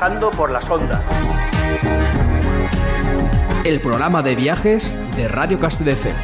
Viajando por las ondas. El programa de viajes de Radio Castelldefels.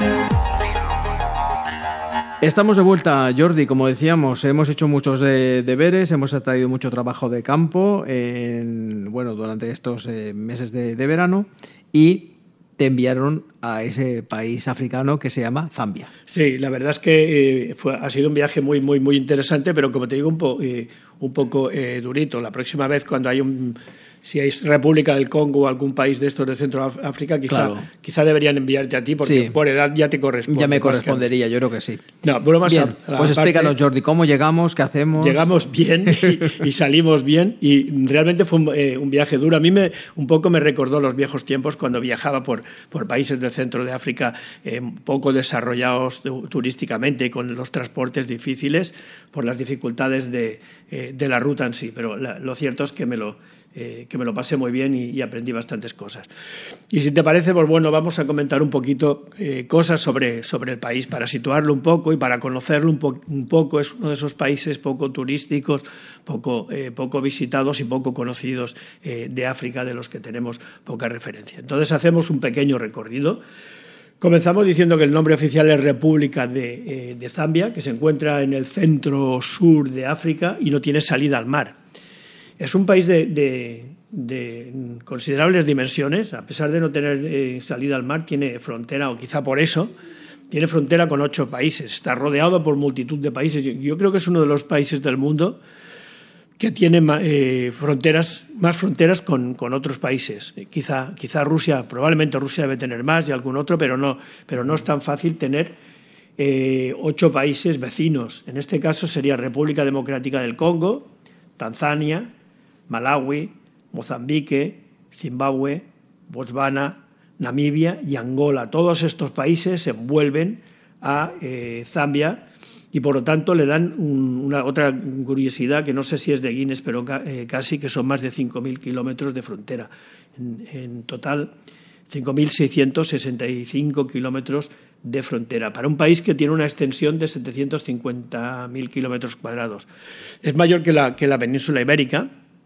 Estamos de vuelta, Jordi. Como decíamos, hemos hecho muchos deberes, hemos traído mucho trabajo de campo durante estos meses de verano, y te enviaron a ese país africano que se llama Zambia. Sí, la verdad es que ha sido un viaje muy, muy, muy interesante, pero como te digo, un poco durito. La próxima vez, cuando hay si hay República del Congo o algún país de estos de Centroáfrica, quizá deberían enviarte a ti, porque por edad ya te corresponde. Ya me correspondería, yo creo que sí. No, bromas. Bien, pues explícanos, Jordi, ¿cómo llegamos? ¿Qué hacemos? Llegamos bien y salimos bien, y realmente fue un viaje duro. A mí un poco me recordó los viejos tiempos cuando viajaba por países del centro de África poco desarrollados turísticamente, con los transportes difíciles por las dificultades de la ruta en sí. Pero lo cierto es que me lo pasé muy bien y aprendí bastantes cosas. Y si te parece, pues bueno, vamos a comentar un poquito cosas sobre el país, para situarlo un poco y para conocerlo un poco. Es uno de esos países poco turísticos, poco visitados y poco conocidos de África, de los que tenemos poca referencia. Entonces hacemos un pequeño recorrido. Comenzamos diciendo que el nombre oficial es República de Zambia, que se encuentra en el centro-sur de África y no tiene salida al mar. Es un país de considerables dimensiones. A pesar de no tener salida al mar, tiene frontera, o quizá por eso, tiene frontera con 8 países. Está rodeado por multitud de países. Yo creo que es uno de los países del mundo que tiene más fronteras con otros países. Quizá Rusia, probablemente Rusia debe tener más y algún otro, pero no es tan fácil tener 8 países vecinos. En este caso sería República Democrática del Congo, Tanzania, Malawi, Mozambique, Zimbabue, Botswana, Namibia y Angola. Todos estos países se envuelven a Zambia y, por lo tanto, le dan otra curiosidad, que no sé si es de Guinness, pero casi, que son más de 5.000 kilómetros de frontera. En total, 5.665 kilómetros de frontera, para un país que tiene una extensión de 750.000 kilómetros cuadrados. Es mayor que la península ibérica.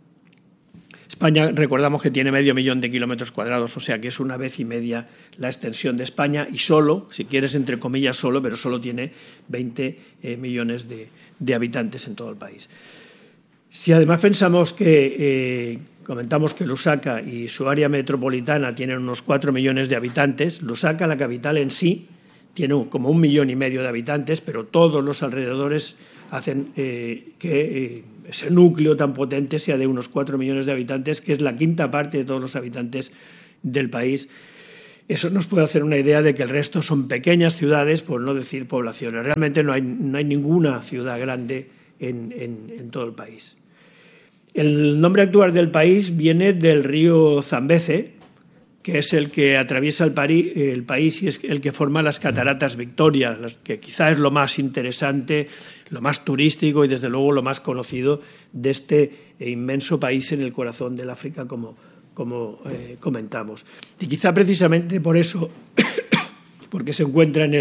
España, recordamos que tiene 500.000 de kilómetros cuadrados, o sea que es 1,5 veces la extensión de España, y solo, si quieres entre comillas solo, pero solo tiene 20 millones de habitantes en todo el país. Si además pensamos que comentamos que Lusaka y su área metropolitana tienen unos 4 millones de habitantes, Lusaka, la capital en sí, tiene como 1,5 millones de habitantes, pero todos los alrededores hacen que ese núcleo tan potente sea de unos 4 millones de habitantes, que es la quinta parte de todos los habitantes del país. Eso nos puede hacer una idea de que el resto son pequeñas ciudades, por no decir poblaciones. Realmente no hay ninguna ciudad grande en todo el país. El nombre actual del país viene del río Zambeze, que es el que atraviesa el país y es el que forma las Cataratas Victoria, que quizá es lo más interesante, lo más turístico y desde luego lo más conocido de este inmenso país en el corazón del África, como comentamos. Y quizá precisamente por eso, porque se encuentra en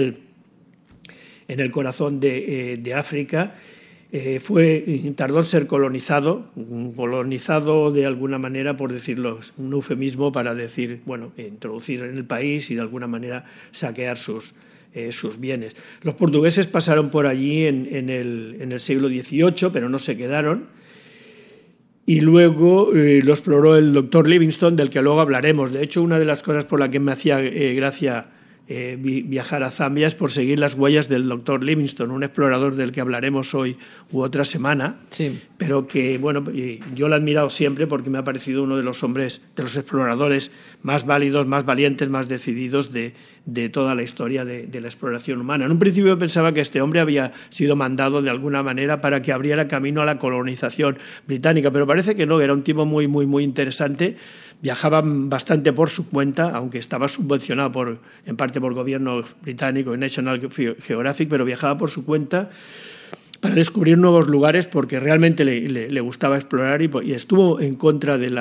el corazón de África, tardó en ser colonizado de alguna manera, por decirlo, un eufemismo para decir, introducir en el país y de alguna manera saquear sus bienes. Los portugueses pasaron por allí en el siglo XVIII, pero no se quedaron, y luego lo exploró el doctor Livingstone, del que luego hablaremos. De hecho, una de las cosas por la que me hacía gracia viajar a Zambia es por seguir las huellas del doctor Livingstone, un explorador del que hablaremos hoy u otra semana, sí. Pero que yo lo he admirado siempre porque me ha parecido uno de los hombres, de los exploradores más válidos, más valientes, más decididos de toda la historia de la exploración humana. En un principio pensaba que este hombre había sido mandado de alguna manera para que abriera camino a la colonización británica, pero parece que no, era un tipo muy, muy, muy interesante. Viajaba bastante por su cuenta, aunque estaba subvencionado en parte por el gobierno británico y National Geographic, pero viajaba por su cuenta para descubrir nuevos lugares porque realmente le gustaba explorar y estuvo en contra de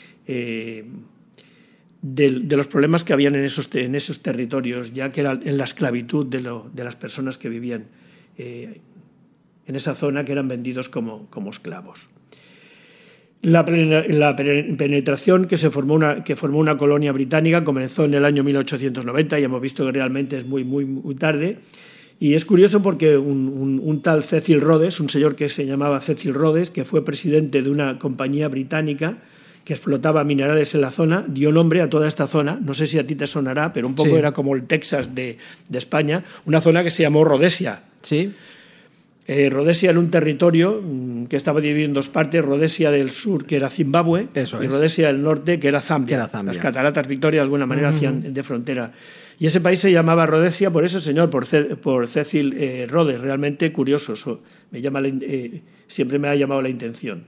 los problemas que habían en esos territorios, ya que era en la esclavitud de las personas que vivían en esa zona, que eran vendidos como esclavos. La penetración que formó una colonia británica comenzó en el año 1890, y hemos visto que realmente es muy, muy, muy tarde. Y es curioso porque un tal Cecil Rhodes, un señor que se llamaba Cecil Rhodes, que fue presidente de una compañía británica que explotaba minerales en la zona, dio nombre a toda esta zona. No sé si a ti te sonará, pero un poco sí. Era como el Texas de España, una zona que se llamó Rhodesia. Sí. Rhodesia era un territorio que estaba dividido en dos partes: Rhodesia del sur, que era Zimbabue, y Rhodesia del norte, que era Zambia. Las cataratas Victoria, de alguna manera, hacían de frontera. Y ese país se llamaba Rhodesia por ese señor, por Cecil Rhodes. Realmente curioso. Eso siempre me ha llamado la atención.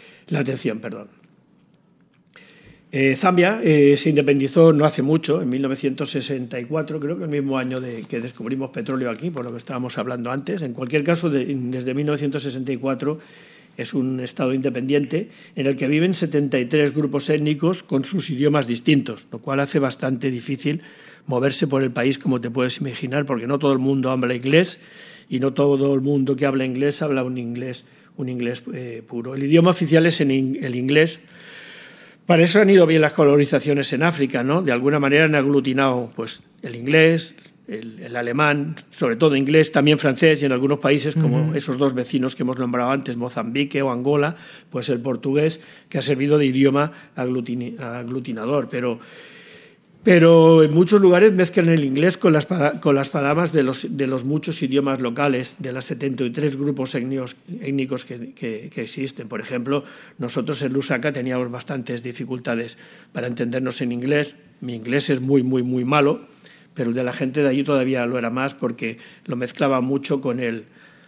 Zambia se independizó no hace mucho, en 1964, creo que el mismo año de que descubrimos petróleo aquí, por lo que estábamos hablando antes. En cualquier caso, desde 1964 es un estado independiente en el que viven 73 grupos étnicos con sus idiomas distintos, lo cual hace bastante difícil moverse por el país, como te puedes imaginar, porque no todo el mundo habla inglés, y no todo el mundo que habla inglés habla un inglés puro. El idioma oficial es el inglés. Para eso han ido bien las colonizaciones en África, ¿no? De alguna manera han aglutinado pues, el inglés, el alemán, sobre todo inglés, también francés, y en algunos países como esos dos vecinos que hemos nombrado antes, Mozambique o Angola, pues el portugués, que ha servido de idioma aglutinador. Pero en muchos lugares mezclan el inglés con las palabras de los muchos idiomas locales, de las 73 grupos étnicos que existen. Por ejemplo, nosotros en Lusaka teníamos bastantes dificultades para entendernos en inglés. Mi inglés es muy, muy, muy malo, pero el de la gente de allí todavía lo era más, porque lo mezclaba mucho con el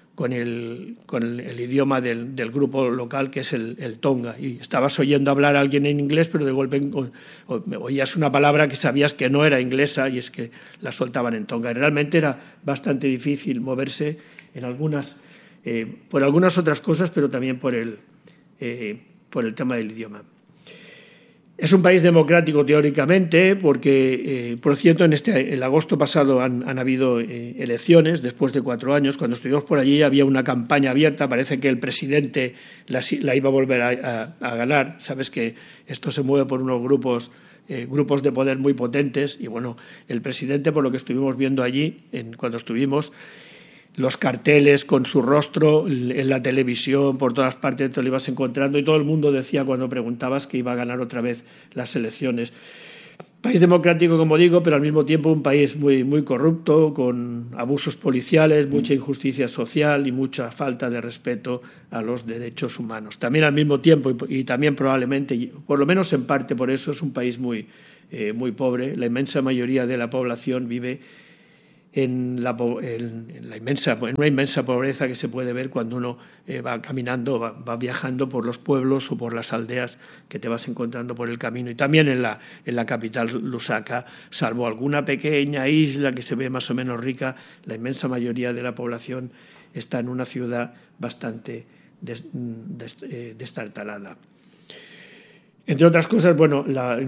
idioma del grupo local, que es el Tonga, y estabas oyendo hablar a alguien en inglés, pero de golpe oías una palabra que sabías que no era inglesa, y es que la soltaban en Tonga. Y realmente era bastante difícil moverse por algunas otras cosas, pero también por el tema del idioma. Es un país democrático teóricamente porque, por cierto, el agosto pasado han habido elecciones después de 4 años. Cuando estuvimos por allí había una campaña abierta. Parece que el presidente la iba a volver a ganar. Sabes que esto se mueve por unos grupos de poder muy potentes, y bueno, el presidente, por lo que estuvimos viendo allí cuando estuvimos, los carteles con su rostro en la televisión, por todas partes te lo ibas encontrando, y todo el mundo decía cuando preguntabas que iba a ganar otra vez las elecciones. País democrático, como digo, pero al mismo tiempo un país muy, muy corrupto, con abusos policiales, mucha injusticia social y mucha falta de respeto a los derechos humanos. También al mismo tiempo, y también probablemente, por lo menos en parte por eso, es un país muy, muy pobre. La inmensa mayoría de la población vive en una inmensa pobreza que se puede ver cuando uno va caminando, va viajando por los pueblos o por las aldeas que te vas encontrando por el camino. Y también en la capital, Lusaka, salvo alguna pequeña isla que se ve más o menos rica, la inmensa mayoría de la población está en una ciudad bastante destartalada. Entre otras cosas, bueno,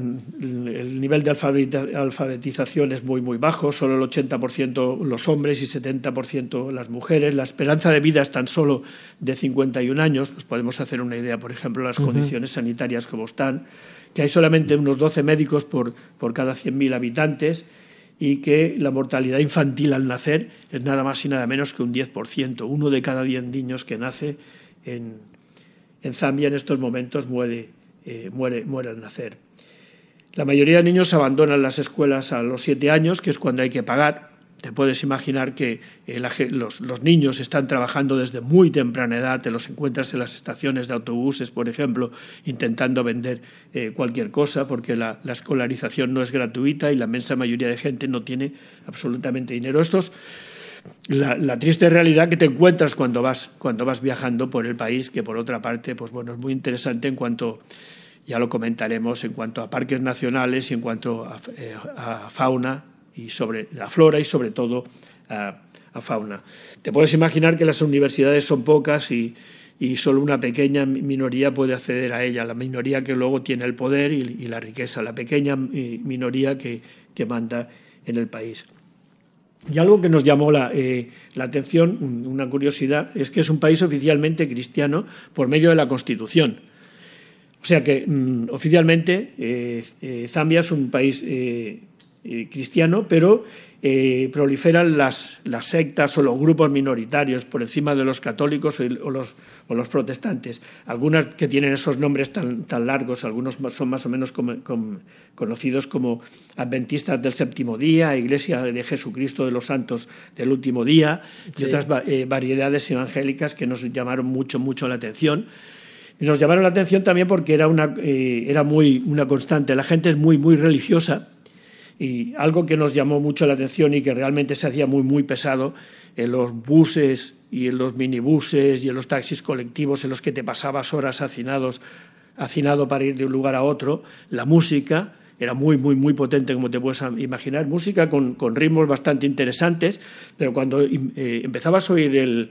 el nivel de alfabetización es muy, muy bajo, solo el 80% los hombres y 70% las mujeres. La esperanza de vida es tan solo de 51 años. Nos podemos hacer una idea, por ejemplo, de las condiciones sanitarias como están, que hay solamente unos 12 médicos por cada 100.000 habitantes, y que la mortalidad infantil al nacer es nada más y nada menos que un 10%. 1 de cada 10 niños que nace en Zambia en estos momentos muere al nacer. La mayoría de niños abandonan las escuelas a los 7 años, que es cuando hay que pagar. Te puedes imaginar que los niños están trabajando desde muy temprana edad. Te los encuentras en las estaciones de autobuses, por ejemplo, intentando vender cualquier cosa, porque la escolarización no es gratuita y la inmensa mayoría de gente no tiene absolutamente dinero. Esto es la triste realidad que te encuentras cuando vas viajando por el país, que por otra parte, pues bueno, es muy interesante en cuanto, ya lo comentaremos, en cuanto a parques nacionales y en cuanto a fauna, y sobre la flora y sobre todo a fauna. Te puedes imaginar que las universidades son pocas y solo una pequeña minoría puede acceder a ella, la minoría que luego tiene el poder y la riqueza, la pequeña minoría que manda en el país. Y algo que nos llamó la atención, una curiosidad, es que es un país oficialmente cristiano por medio de la Constitución. O sea que oficialmente Zambia es un país cristiano, pero proliferan las sectas o los grupos minoritarios por encima de los católicos o los protestantes. Algunas que tienen esos nombres tan largos, algunos son más o menos conocidos como Adventistas del Séptimo Día, Iglesia de Jesucristo de los Santos del Último Día, y otras variedades evangélicas que nos llamaron mucho la atención. Y nos llamaron la atención también porque era una constante. La gente es muy religiosa. Y algo que nos llamó mucho la atención y que realmente se hacía muy pesado en los buses y en los minibuses y en los taxis colectivos en los que te pasabas horas hacinado para ir de un lugar a otro, la música era muy potente, como te puedes imaginar, música con ritmos bastante interesantes, pero cuando empezabas a oír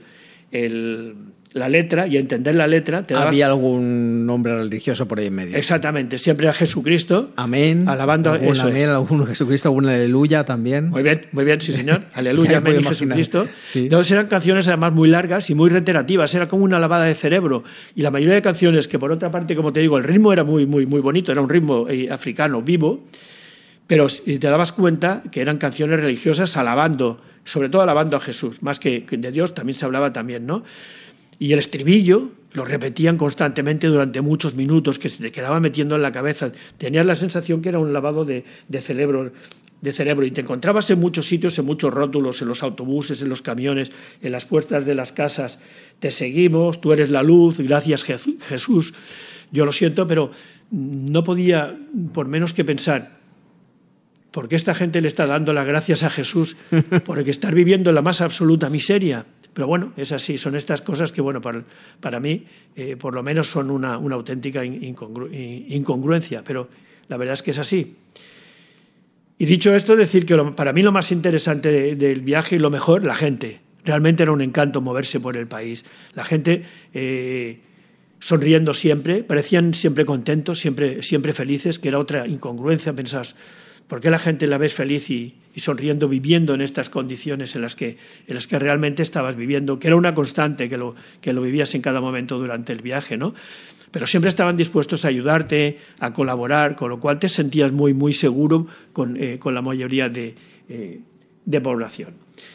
la letra y a entender la letra... ¿Había algún nombre religioso por ahí en medio? Exactamente, siempre a Jesucristo. Amén. Alabando algún amén, algún Jesucristo, algún aleluya también. Muy bien, sí señor. Aleluya, amén y Jesucristo. Sí. Entonces eran canciones además muy largas y muy reiterativas, era como una lavada de cerebro. Y la mayoría de canciones que por otra parte, como te digo, el ritmo era muy bonito, era un ritmo africano vivo, pero te dabas cuenta que eran canciones religiosas sobre todo alabando a Jesús, más que de Dios también se hablaba también, ¿no? Y el estribillo lo repetían constantemente durante muchos minutos, que se te quedaba metiendo en la cabeza. Tenías la sensación que era un lavado de cerebro. Y te encontrabas en muchos sitios, en muchos rótulos, en los autobuses, en los camiones, en las puertas de las casas. Te seguimos, tú eres la luz, gracias Jesús. Yo lo siento, pero no podía por menos que pensar, ¿por qué esta gente le está dando las gracias a Jesús por estar viviendo en la más absoluta miseria? Pero bueno, es así, son estas cosas que, bueno, para mí, por lo menos son una auténtica incongruencia, pero la verdad es que es así. Y dicho esto, decir que para mí lo más interesante del viaje y lo mejor, la gente. Realmente era un encanto moverse por el país. La gente sonriendo siempre, parecían siempre contentos, siempre felices, que era otra incongruencia, pensás, ¿por qué la gente la ves feliz y sonriendo, viviendo en estas condiciones en las que realmente estabas viviendo? Que era una constante, que lo vivías en cada momento durante el viaje, ¿no? Pero siempre estaban dispuestos a ayudarte, a colaborar, con lo cual te sentías muy seguro con la mayoría de población.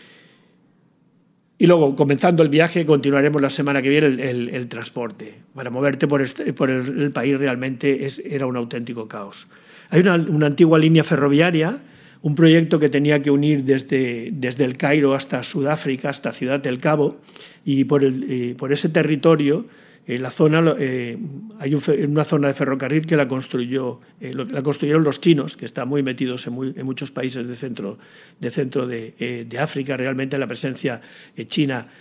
Y luego, comenzando el viaje, continuaremos la semana que viene el transporte. Para moverte por el país realmente era un auténtico caos. Hay una antigua línea ferroviaria, un proyecto que tenía que unir desde el Cairo hasta Sudáfrica, hasta Ciudad del Cabo, y por ese territorio, la zona, hay una zona de ferrocarril que la construyeron los chinos, que están muy metidos en muchos países de centro de África. Realmente la presencia china